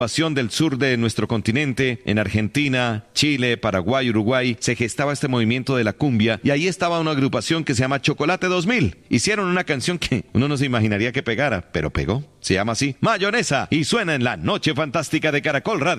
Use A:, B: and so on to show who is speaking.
A: Del sur de nuestro continente, en Argentina, Chile, Paraguay, Uruguay, se gestaba este movimiento de la cumbia y ahí estaba una agrupación que se llama Chocolate 2000. Hicieron una canción que uno no se imaginaría que pegara, pero pegó. Se llama así, Mayonesa, y suena en la Noche Fantástica de Caracol Radio.